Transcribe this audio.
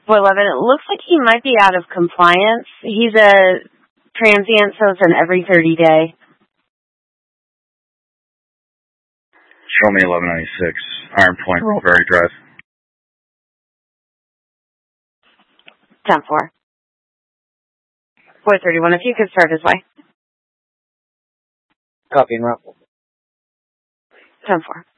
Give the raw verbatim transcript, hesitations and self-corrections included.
four eleven, it looks like he might be out of compliance. He's a transient, so it's an every thirty day. Show me eleven ninety-six, Iron Point, Ferry Drive. ten four. four thirty-one, if you could start his way. Copy and route. ten four.